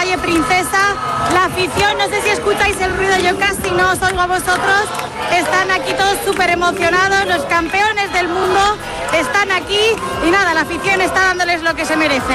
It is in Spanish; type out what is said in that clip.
calle Princesa. La afición, no sé si escucháis el ruido, yo casi no os oigo a vosotros. Están aquí todos súper emocionados, los campeones del mundo están aquí y nada, la afición está dándoles lo que se merecen.